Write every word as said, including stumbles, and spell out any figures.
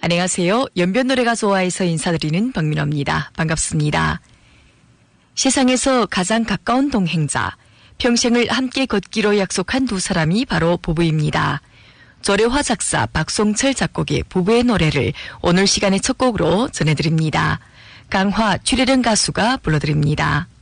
안녕하세요. 연변노래가 좋아해서 인사드리는 박민호입니다. 반갑습니다. 세상에서 가장 가까운 동행자, 평생을 함께 걷기로 약속한 두 사람이 바로 부부입니다. 조려화 작사 박송철 작곡의 부부의 노래를 오늘 시간의 첫 곡으로 전해드립니다. 강화, 출애령 가수가 불러드립니다.